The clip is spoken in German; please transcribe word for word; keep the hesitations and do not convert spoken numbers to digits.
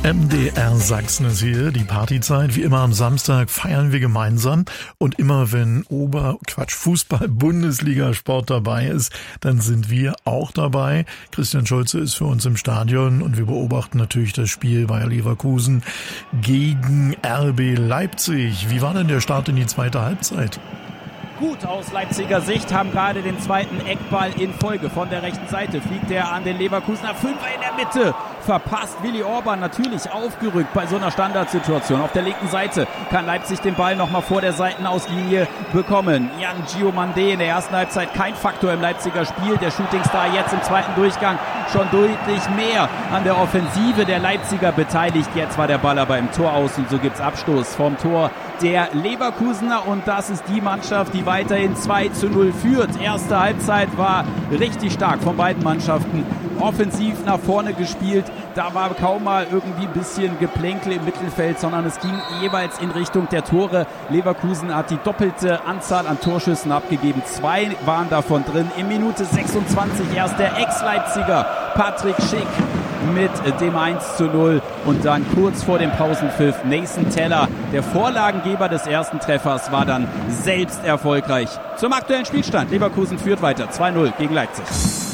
M D R Sachsen ist hier, die Partyzeit. Wie immer am Samstag feiern wir gemeinsam. Und immer wenn Ober, Quatsch, Fußball-Bundesliga-Sport dabei ist, dann sind wir auch dabei. Christian Schulze ist für uns im Stadion und wir beobachten natürlich das Spiel Bayer Leverkusen gegen R B Leipzig. Wie war denn der Start in die zweite Halbzeit? Gut aus Leipziger Sicht, haben gerade den zweiten Eckball in Folge. Von der rechten Seite fliegt er an den Leverkusener Fünfer in der Mitte. Verpasst Willi Orban, natürlich aufgerückt bei so einer Standardsituation. Auf der linken Seite kann Leipzig den Ball nochmal vor der Seitenauslinie bekommen. Jan Giomande in der ersten Halbzeit kein Faktor im Leipziger Spiel. Der Shootingstar jetzt im zweiten Durchgang schon deutlich mehr an der Offensive der Leipziger beteiligt. Jetzt war der Ball aber im Tor aus und so gibt's Abstoß vom Tor der Leverkusener. Und das ist die Mannschaft, die weiterhin zwei zu null führt. Erste Halbzeit war richtig stark von beiden Mannschaften. Offensiv nach vorne gespielt. Da war kaum mal irgendwie ein bisschen Geplänkel im Mittelfeld, sondern es ging jeweils in Richtung der Tore. Leverkusen hat die doppelte Anzahl an Torschüssen abgegeben. Zwei waren davon drin. In Minute sechsundzwanzig erst der Ex-Leipziger Patrick Schick mit dem eins zu null. Und dann kurz vor dem Pausenpfiff Nathan Teller, der Vorlagengeber des ersten Treffers, war dann selbst erfolgreich. Zum aktuellen Spielstand. Leverkusen führt weiter zwei null gegen Leipzig.